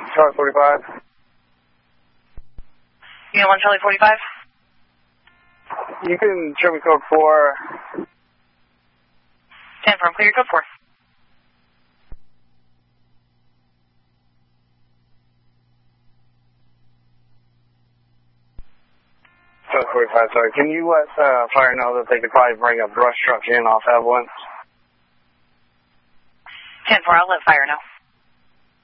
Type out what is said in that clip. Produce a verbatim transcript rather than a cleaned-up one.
Charlie forty-five. Unit one, Charlie forty-five. You can show me code four. ten from clear code four. Charlie forty-five, sorry. Can you let uh, fire know that they could probably bring a brush truck in off Evelyn? ten four, I'll let fire know.